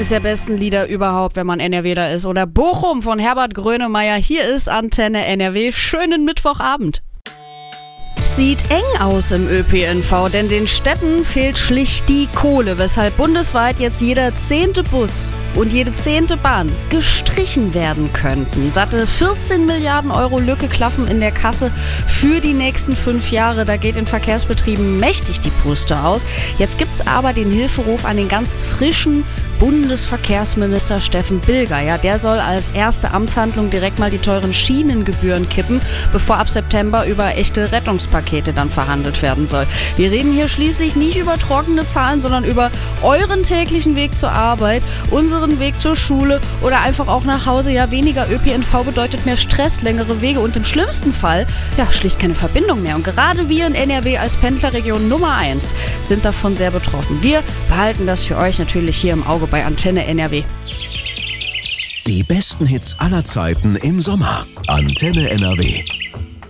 Eins der besten Lieder überhaupt, wenn man NRWler ist. Oder Bochum von Herbert Grönemeyer. Hier ist Antenne NRW. Schönen Mittwochabend. Sieht eng aus im ÖPNV, denn den Städten fehlt schlicht die Kohle, weshalb bundesweit jetzt jeder 10. Bus und jede 10. Bahn gestrichen werden könnten. Satte 14 Milliarden Euro Lücke klaffen in der Kasse für die nächsten 5 Jahre. Da geht in Verkehrsbetrieben mächtig die Puste aus. Jetzt gibt's aber den Hilferuf an den ganz frischen Bundesverkehrsminister Steffen Billgeier. Der soll als erste Amtshandlung direkt mal die teuren Schienengebühren kippen, bevor ab September über echte Rettungspakete dann verhandelt werden soll. Wir reden hier schließlich nicht über trockene Zahlen, sondern über euren täglichen Weg zur Arbeit, unseren Weg zur Schule oder einfach auch nach Hause. Ja, weniger ÖPNV bedeutet mehr Stress, längere Wege und im schlimmsten Fall, ja, schlicht keine Verbindung mehr. Und gerade wir in NRW als Pendlerregion Nummer 1 sind davon sehr betroffen. Wir behalten das für euch natürlich hier im Auge bei Antenne NRW. Die besten Hits aller Zeiten im Sommer. Antenne NRW.